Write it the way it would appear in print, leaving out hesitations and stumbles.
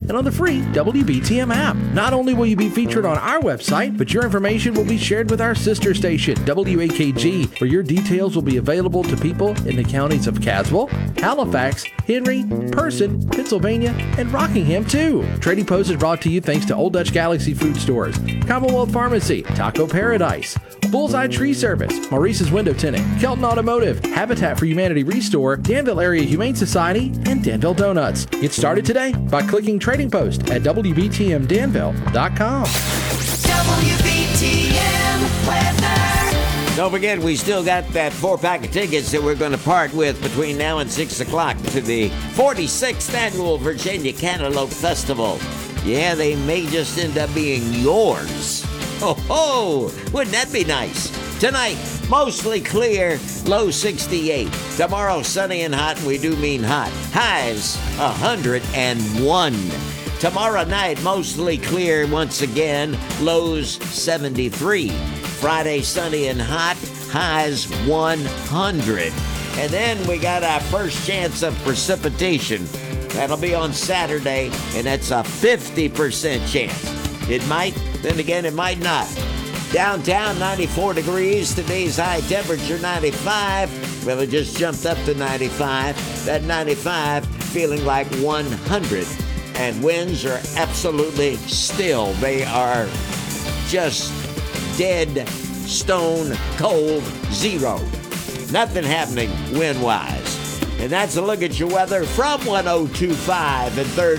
and on the free WBTM app. Not only will you be featured on our website, but your information will be shared with our sister station, WAKG, where your details will be available to people in the counties of Caswell, Halifax, Henry, Person, Pennsylvania, and Rockingham, too. Trading Post is brought to you thanks to Old Dutch Galaxy Food Stores, Commonwealth Pharmacy, Taco Paradise, Bullseye Tree Service, Maurice's Window Tinting, Kelton Automotive, Habitat for Humanity Restore, Danville Area Humane Society, and Danville Donuts. Get started today by clicking Trading Post at WBTMDanville.com. WBTM weather. Don't forget, we still got that 4-pack of tickets that we're going to part with between now and 6 o'clock to the 46th Annual Virginia Cantaloupe Festival. Yeah, they may just end up being yours. Oh, wouldn't that be nice? Tonight, mostly clear, low 68. Tomorrow, sunny and hot, and we do mean hot. Highs, 101. Tomorrow night, mostly clear once again, lows 73. Friday, sunny and hot, highs 100. And then we got our first chance of precipitation. That'll be on Saturday, and that's a 50% chance. It might, then again, it might not. Downtown, 94 degrees. Today's high temperature, 95. Well, it just jumped up to 95. That 95 feeling like 100. And winds are absolutely still. They are just dead, stone, cold, zero. Nothing happening wind-wise. And that's a look at your weather from 102.5 and 3rd